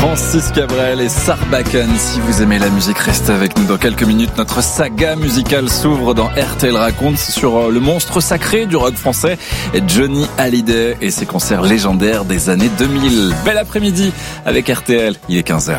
Francis Cabrel et Sarbacane. Si vous aimez la musique, restez avec nous dans quelques minutes. Notre saga musicale s'ouvre dans RTL Raconte sur le monstre sacré du rock français, Johnny Hallyday et ses concerts légendaires des années 2000. Bel après-midi avec RTL, il est 15h.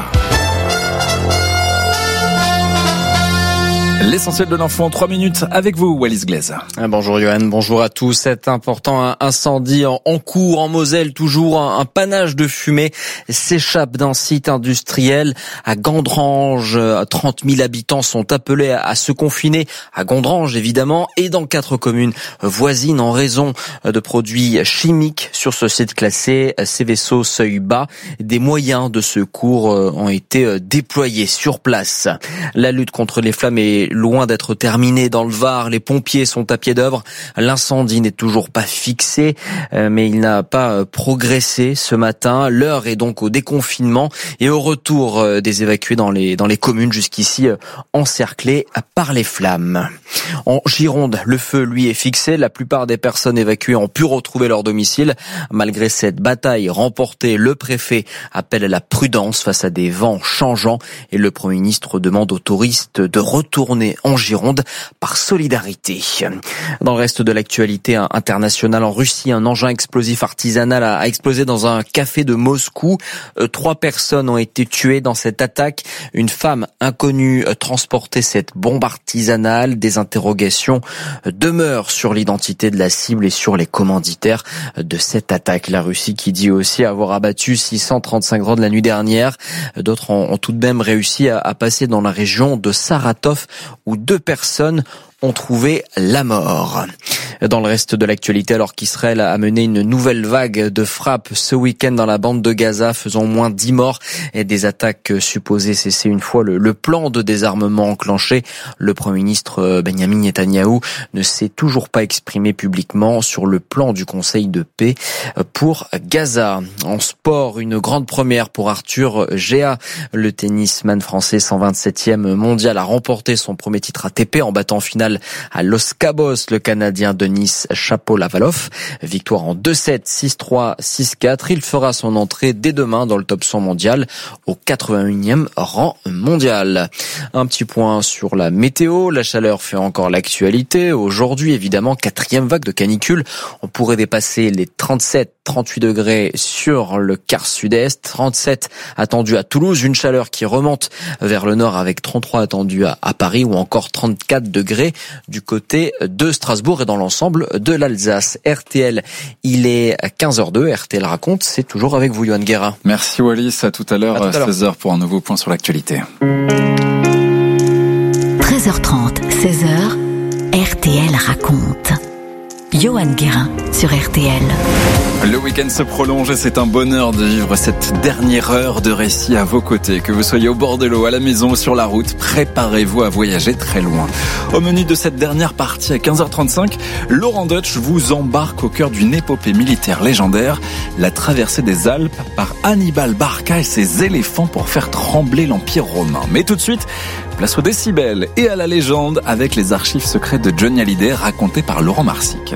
L'essentiel de l'info en 3 minutes avec vous, Wallis Glaise. Bonjour Johan, bonjour à tous. Cet important incendie en cours en Moselle, toujours un panache de fumée s'échappe d'un site industriel à Gondrange. 30 000 habitants sont appelés à se confiner à Gondrange évidemment et dans 4 communes voisines en raison de produits chimiques sur ce site classé Céveso seuil bas. Des moyens de secours ont été déployés sur place. La lutte contre les flammes est loin d'être terminée dans le Var. Les pompiers sont à pied d'œuvre. L'incendie n'est toujours pas fixé, mais il n'a pas progressé ce matin. L'heure est donc au déconfinement et au retour des évacués dans les communes jusqu'ici encerclées par les flammes. En Gironde, le feu, lui, est fixé. La plupart des personnes évacuées ont pu retrouver leur domicile. Malgré cette bataille remportée, le préfet appelle à la prudence face à des vents changeants et le Premier ministre demande aux touristes de retourner en Gironde par solidarité. Dans le reste de l'actualité internationale, en Russie, un engin explosif artisanal a explosé dans un café de Moscou. 3 personnes ont été tuées dans cette attaque. Une femme inconnue transportait cette bombe artisanale. Des interrogations demeurent sur l'identité de la cible et sur les commanditaires de cette attaque. La Russie qui dit aussi avoir abattu 635 drones la nuit dernière. D'autres ont tout de même réussi à passer dans la région de Saratov où 2 personnes ont trouvé la mort. Dans le reste de l'actualité, alors qu'Israël a mené une nouvelle vague de frappes ce week-end dans la bande de Gaza, faisant au moins 10 morts et des attaques supposées cesser une fois le plan de désarmement enclenché, le Premier ministre Benjamin Netanyahou ne s'est toujours pas exprimé publiquement sur le plan du Conseil de paix pour Gaza. En sport, une grande première pour Arthur Gea. Le tennisman français 127e mondial a remporté son premier titre ATP en battant en finale à Los Cabos le Canadien Denis Shapovalov. Victoire en 2-7, 6-3, 6-4. Il fera son entrée dès demain dans le top 100 mondial au 81e rang mondial. Un petit point sur la météo. La chaleur fait encore l'actualité. Aujourd'hui, évidemment, 4e vague de canicule. On pourrait dépasser les 37-38 degrés sur le quart sud-est. 37 attendus à Toulouse. Une chaleur qui remonte vers le nord avec 33 attendus à Paris ou encore 34 degrés du côté de Strasbourg et dans l'ensemble de l'Alsace. RTL, il est 15h02. RTL Raconte, c'est toujours avec vous, Yohan Guérin. Merci Wallis, à tout à l'heure, 16h pour un nouveau point sur l'actualité. 13h30, 16h, RTL Raconte. Yohan Guérin sur RTL. Le week-end se prolonge et c'est un bonheur de vivre cette dernière heure de récit à vos côtés. Que vous soyez au bord de l'eau, à la maison ou sur la route, préparez-vous à voyager très loin. Au menu de cette dernière partie à 15h35, Laurent Deutsch vous embarque au cœur d'une épopée militaire légendaire, la traversée des Alpes par Hannibal Barca et ses éléphants pour faire trembler l'Empire romain. Mais tout de suite, place aux décibels et à la légende avec les archives secrètes de Johnny Hallyday racontées par Laurent Marsic.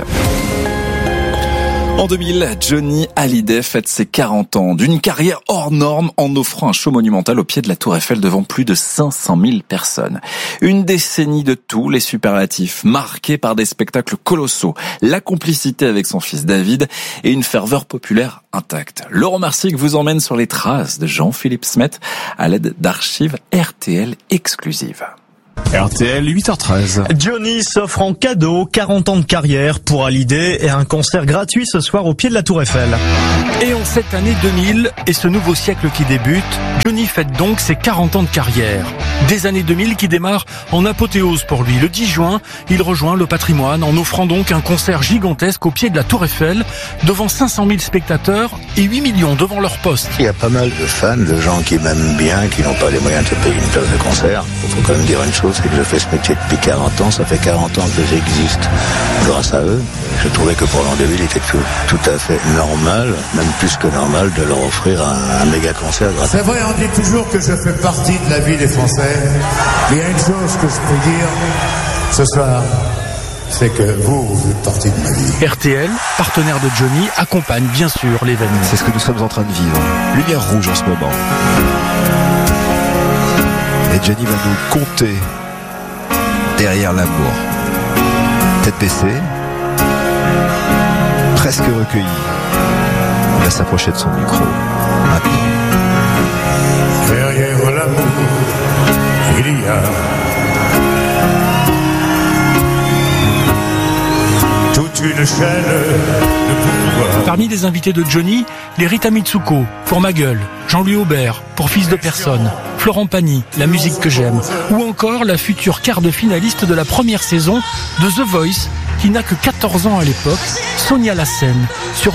En 2000, Johnny Hallyday fête ses 40 ans, d'une carrière hors norme en offrant un show monumental au pied de la Tour Eiffel devant plus de 500 000 personnes. Une décennie de tous les superlatifs, marquée par des spectacles colossaux, la complicité avec son fils David et une ferveur populaire intacte. Laurent Marsic vous emmène sur les traces de Jean-Philippe Smet à l'aide d'archives RTL exclusives. RTL 8h13. Johnny s'offre en cadeau 40 ans de carrière pour Hallyday et un concert gratuit ce soir au pied de la Tour Eiffel. Et en cette année 2000 et ce nouveau siècle qui débute, Johnny fête donc ses 40 ans de carrière. Des années 2000 qui démarrent en apothéose pour lui. Le 10 juin, il rejoint le patrimoine en offrant donc un concert gigantesque au pied de la Tour Eiffel devant 500 000 spectateurs et 8 millions devant leur poste. Il y a pas mal de fans, de gens qui m'aiment bien, qui n'ont pas les moyens de se payer une place de concert. Il faut quand même dire une chose, c'est que je fais ce métier depuis 40 ans, ça fait 40 ans que j'existe grâce à eux. Je trouvais que pour l'an 2000, il était tout à fait normal, même plus que normal, de leur offrir un méga concert gratuit. C'est vrai, on dit toujours que je fais partie de la vie des Français. Mais il y a une chose que je peux dire ce soir, c'est que vous êtes partie de ma vie. RTL, partenaire de Johnny, accompagne bien sûr l'événement. C'est ce que nous sommes en train de vivre. Lumière rouge en ce moment. Et Johnny va nous compter derrière l'amour. Tête baissée, presque recueillie. Il va s'approcher de son micro. Maintenant. Derrière l'amour, il y a toute une chaîne de pouvoir. Parmi les invités de Johnny, les Rita Mitsuko, pour Ma Gueule, Jean-Louis Aubert, pour Fils de Personne, Florent Pagny, La musique que j'aime, ou encore la future quart de finaliste de la première saison de The Voice, qui n'a que 14 ans à l'époque, Sonia Lassène, sur